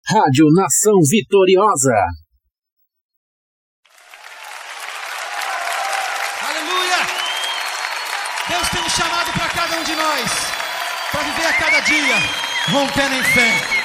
Rádio Nação Vitoriosa. Aleluia! Deus tem um chamado para cada um de nós, para viver a cada dia rompendo em fé.